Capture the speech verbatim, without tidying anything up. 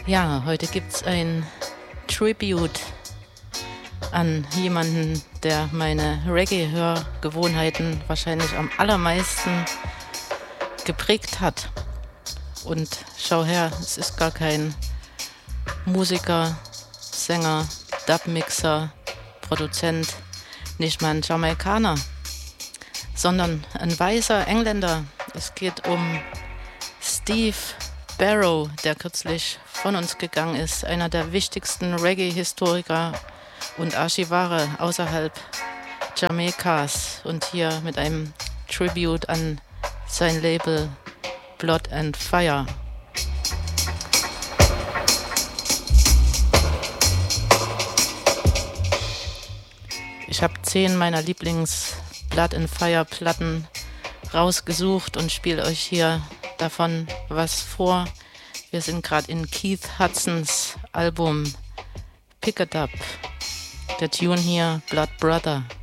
Ja, heute gibt's ein Tribute an jemanden, der meine Reggae-Hörgewohnheiten wahrscheinlich am allermeisten geprägt hat. Und schau her, es ist gar kein Musiker, Sänger, Dubmixer, Produzent, nicht mal ein Jamaikaner, sondern ein weißer Engländer. Es geht um Steve Barrow, der kürzlich von uns gegangen ist, einer der wichtigsten Reggae-Historiker und Archivare außerhalb Jamaikas, und hier mit einem Tribute an sein Label Blood and Fire. Ich habe zehn meiner Lieblings Blood and Fire Platten rausgesucht und spiele euch hier davon was vor. Wir sind gerade in Keith Hudsons Album Pick It Up. Der Tune hier, Blood Brother.